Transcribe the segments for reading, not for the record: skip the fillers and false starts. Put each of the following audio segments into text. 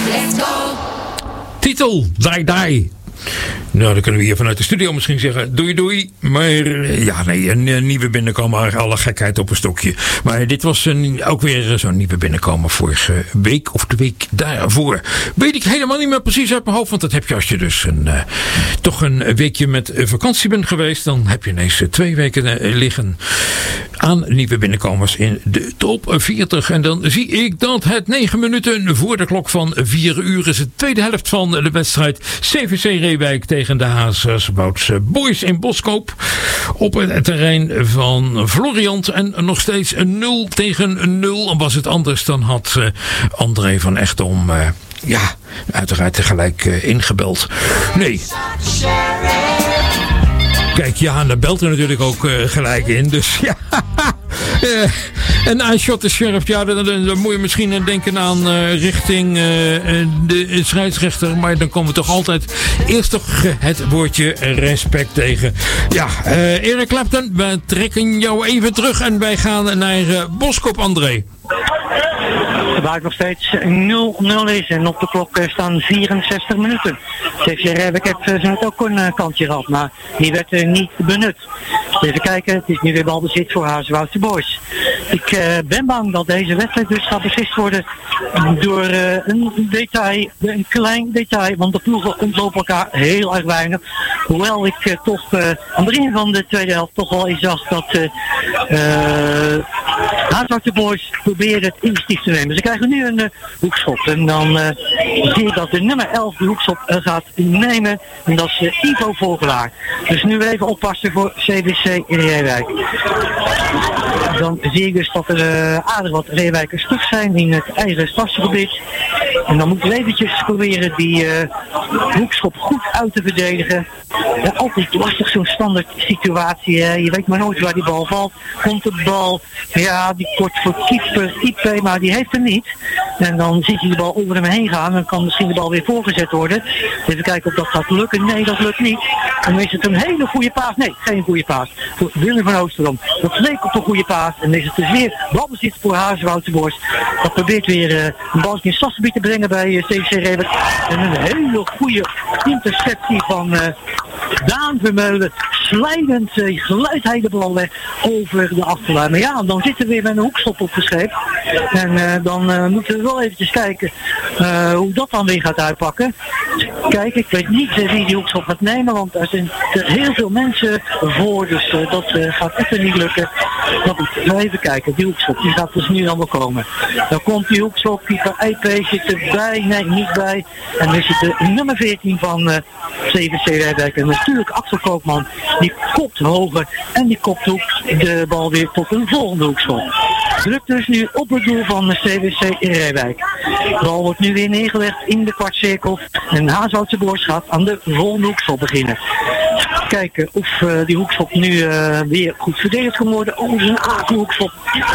Let's go. Titel, Die Die. Nou, dan kunnen we hier vanuit de studio misschien zeggen doei doei. Maar ja, nee, een nieuwe binnenkomer, alle gekheid op een stokje. Maar dit was ook weer zo'n nieuwe binnenkomer vorige week of de week daarvoor. Weet ik helemaal niet meer precies uit mijn hoofd. Want dat heb je als je dus toch een weekje met vakantie bent geweest. Dan heb je ineens 2 weken liggen aan nieuwe binnenkomers in de top 40. En dan zie ik dat het 9 minuten voor de klok van 4 uur is. De tweede helft van de wedstrijd CVC Reewijk tegen de Hazerswoudse Boys in Boskoop. Op het terrein van Floriant. En nog steeds 0 tegen 0. En was het anders, dan had André van Echtom ja, uiteraard tegelijk ingebeld. Nee. Kijk, ja, daar belt er natuurlijk ook gelijk in. Dus ja. En I shot the sheriff, ja, dan moet je misschien denken aan richting de scheidsrechter. Maar dan komen we toch altijd eerst toch het woordje respect tegen. Ja, Eric Clapton, we trekken jou even terug en wij gaan naar Boskoop, André. Waar nog steeds 0-0 is en op de klok staan 64 minuten. CVC Reewijk heeft zo net ook een kantje gehad, maar die werd niet benut. Even kijken, het is nu weer balbezit voor Hazerswoudse Boys. Ik ben bang dat deze wedstrijd dus gaat beslist worden door een detail, een klein detail, want de ploegen ontlopen elkaar heel erg weinig. Hoewel ik toch aan het begin van de tweede helft toch wel eens zag dat Hazerswoudse Boys proberen het initiatief te nemen. Ze krijgen nu een hoekschop en dan zie je dat de nummer 11 de hoekschop gaat nemen en dat is Ivo Vogelaar. Dus nu even oppassen voor CVC Reewijk. Dan zie ik dus dat er aardig wat Reewijkers terug zijn in het eigen stadsgebied. En dan moeten we eventjes proberen die hoekschop goed uit te verdedigen. Ja, altijd lastig zo'n standaard situatie. Hè. Je weet maar nooit waar die bal valt. Komt de bal, ja, die kort voor keeper IP, maar die heeft hem niet. En dan ziet hij de bal over hem heen gaan. Dan kan misschien de bal weer voorgezet worden. Even kijken of dat gaat lukken. Nee, dat lukt niet. En dan is het een hele goede paas. Nee, geen goede paas. Voor Willem van Oosterom. Dat leek op een goede paas. En dan is het dus weer balbezit voor Hazerswoudse Boys. Dat probeert weer een bal in het stadsgebied te brengen bij CVC Reewijk. En een hele goede interceptie van Daan Vermeulen. Slijdend glijdt hij de bal weg over de achterlijn. Maar ja, dan zitten we weer met een hoekschop opgeschreven. En dan moeten we wel eventjes kijken hoe dat dan weer gaat uitpakken. Kijk, ik weet niet wie die hoekschop gaat nemen, want er zijn heel veel mensen voor. Dus dat gaat echt niet lukken. Maar goed, even kijken. Die hoekschop die gaat dus nu dan wel komen. Dan komt die hoekschop. Keeper IP zit erbij. Nee, niet bij. En dan is het de nummer 14 van CVC Reewijk. En natuurlijk Axel Koopman. Die kopt hoger. En die kopt ook de bal weer tot een volgende hoekschop. Drukt dus nu op het doel van CVC Reewijk. De bal wordt nu weer neergelegd in de kwartcirkel. En Hazerswoudse Boys gaat aan de volgende hoekschop beginnen. Kijken of die hoekschop nu weer goed verdedigd kan worden. Oh, zijn hoekschop.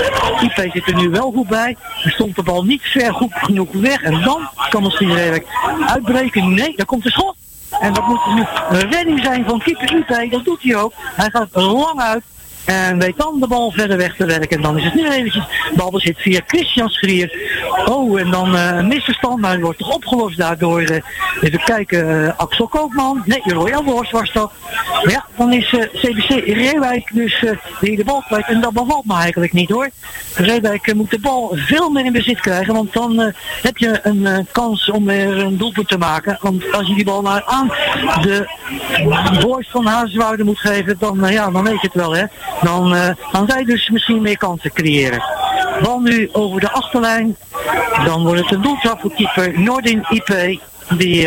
IP zit er nu wel goed bij. Er stond de bal niet ver goed genoeg weg. En dan kan misschien Reewijk uitbreken. Nee, daar komt de schot. En dat moet nu een redding zijn van keeper IP. Dat doet hij ook. Hij gaat lang uit. En weet dan de bal verder weg te werken. En dan is het nu eventjes balbezit via Christian Schrier. Oh, en dan een misverstand. Maar het wordt toch opgelost daardoor. Even kijken, Axel Koopman. Nee, Royal Wars was dat. Maar ja, dan is CVC Reewijk dus die de bal kwijt. En dat bevalt me eigenlijk niet hoor. Reewijk moet de bal veel meer in bezit krijgen. Want dan heb je een kans om weer een doelpunt te maken. Want als je die bal nou aan de boys van Hazerswoude moet geven. Dan, ja, dan weet je het wel hè. Dan gaan zij dus misschien meer kansen creëren. Bal nu over de achterlijn. Dan wordt het een doeltrap voor keeper Nordin IP. Die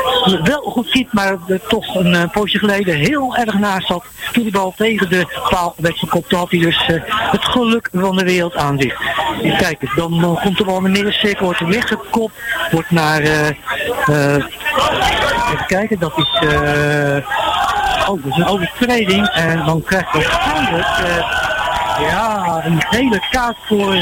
wel goed keept, maar toch een poosje geleden heel erg naast zat. Toen die bal tegen de paal werd gekopt, had hij dus het geluk van de wereld aan zich. Kijk, dan komt de bal in de middencirkel, wordt weggekopt, wordt naar... even kijken, dat is... dat is een overtreding en dan krijgt hij waarschijnlijk ja, een hele kaart voor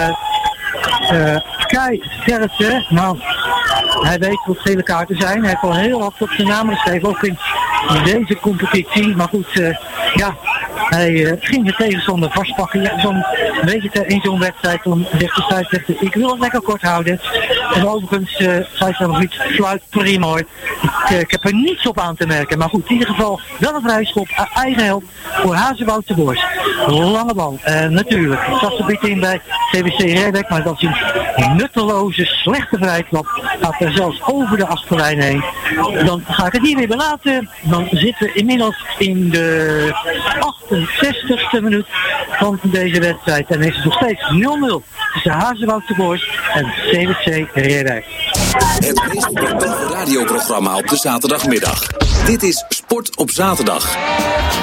Kai Sterretje. Nou, hij weet wat gele kaarten zijn. Hij heeft al heel hard op zijn naam geschreven, ook in deze competitie. Maar goed, ja, hij ging de tegenstander vastpakken. Ja, zo'n beetje in zo'n wedstrijd, dan zegt de scheidsrechter, ik wil het lekker kort houden. En overigens, Gijs fluit prima hoor. Ik heb er niets op aan te merken. Maar goed, in ieder geval wel een vrije schop. Eigen helft voor Hazenwoud de Borst. Lange bal. Natuurlijk. Ik zat een beetje in bij CWC Redek. Maar dat is een nutteloze, slechte vrijklap. Gaat er zelfs over de achterlijn heen. Dan ga ik het hier weer belaten. Dan zitten we inmiddels in de 68e minuut van deze wedstrijd. En is het nog steeds 0-0 tussen Hazenwoud de Borst en CWC Redek. Het meest populaire radioprogramma op de zaterdagmiddag. Dit is Sport op Zaterdag.